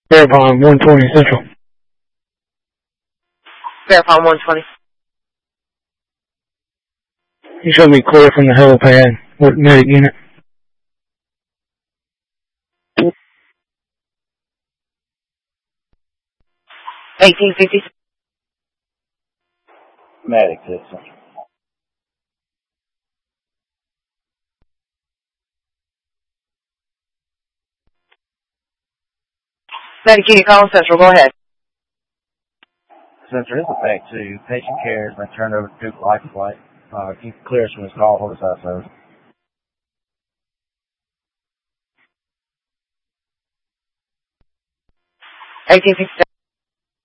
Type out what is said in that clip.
Verifying 120 Central. Verifying 120. You showed me clear from the helipad. What medic unit? $18.50. Medic system. Medic unit calling Central. Go ahead. Since there is a fact too, patient care has been turned over to Duke Life Flight. If you clear us from this call, hold us out, sir. 1857.